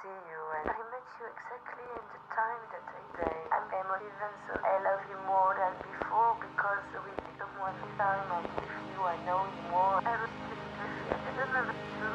see you, and I met you exactly in the time that I say. I'm emotive, so I love you more than before because with someone this time I'm with you, I know you more. I respect you. I don't know